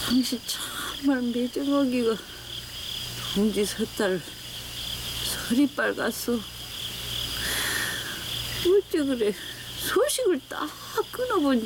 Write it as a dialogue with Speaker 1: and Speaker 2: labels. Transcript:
Speaker 1: 당신 정말 매정하기가 동지 섣달 설이 빨갛소. 어째 그래 소식을 딱 끊어본